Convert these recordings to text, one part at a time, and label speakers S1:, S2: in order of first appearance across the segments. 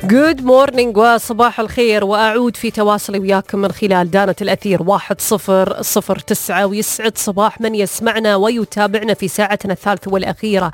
S1: جود مورنينج وصباح الخير، وأعود في تواصلي وياكم من خلال دانة الأثير 1009، ويسعد صباح من يسمعنا ويتابعنا في ساعتنا الثالثة والأخيرة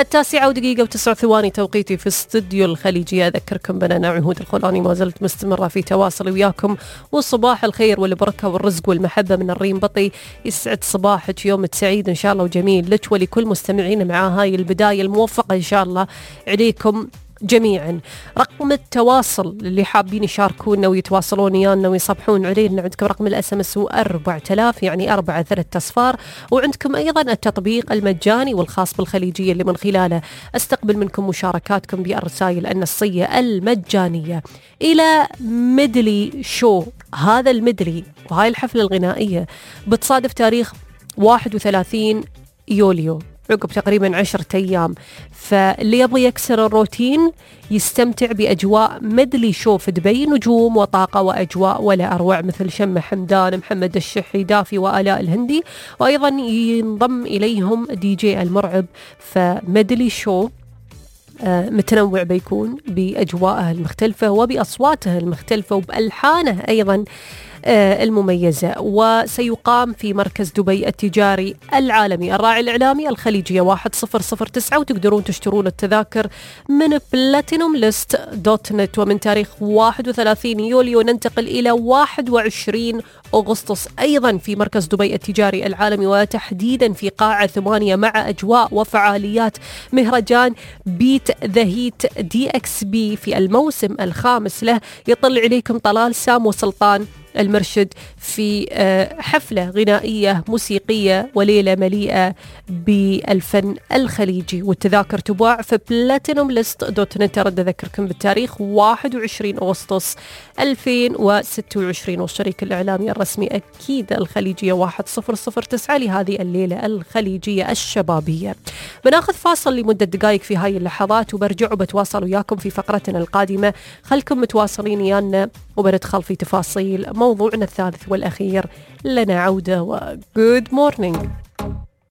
S1: 9:09 توقيتي في استوديو الخليجية. أذكركم بأن عهود الخولاني ما زلت مستمرة في تواصلي وياكم، وصباح الخير والبركة والرزق والمحبة من الريم بطي. يسعد صباحك، يومك سعيد إن شاء الله وجميل لك ولكل مستمعين مع هاي البداية الموفقة إن شاء الله عليكم جميعا. رقم التواصل اللي حابين يشاركونا ويتواصلون ويانا ويصبحون علينا، عندكم رقم الSMS 4000 يعني 4 أصفار، وعندكم أيضا التطبيق المجاني والخاص بالخليجية اللي من خلاله استقبل منكم مشاركاتكم بالرسائل النصية المجانية إلى ميدلي شو. هذا الميدلي وهاي الحفلة الغنائية بتصادف تاريخ 31 يوليو عقب تقريبا 10 أيام، فاللي يبغى يكسر الروتين يستمتع بأجواء ميدلي شو في دبي، نجوم وطاقة وأجواء ولا أروع مثل شمة حمدان، محمد الشحي، دافي وآلاء الهندي، وأيضا ينضم إليهم دي جي المرعب. فميدلي شو متنوع بيكون بأجواءه المختلفة وبأصواته المختلفة وبألحانه أيضا المميزة، وسيقام في مركز دبي التجاري العالمي الراعي الإعلامي الخليجية 1009، وتقدرون تشترون التذاكر من platinumlist.net. ومن تاريخ 31 يوليو ننتقل إلى 21 أغسطس أيضا في مركز دبي التجاري العالمي، وتحديدا في قاعة 8 مع أجواء وفعاليات مهرجان بيت ذا هيت DXB في الموسم الخامس له. يطل عليكم طلال سام وسلطان المرشد في حفلة غنائية موسيقية وليلة مليئة بالفن الخليجي، والتذاكر تباع في platinumlist.net. أرد أذكركم بالتاريخ 21 أغسطس 2026، والشريك الإعلامي الرسمي أكيد الخليجية 1009 لهذه الليلة الخليجية الشبابية. بناخذ فاصل لمدة دقائق في هاي اللحظات، وبرجع وبتواصل وياكم في فقرتنا القادمة. خلكم متواصلين ويانا وبندخل في تفاصيل موضوعنا الثالث والأخير. لنا عودة وجود مورنينج.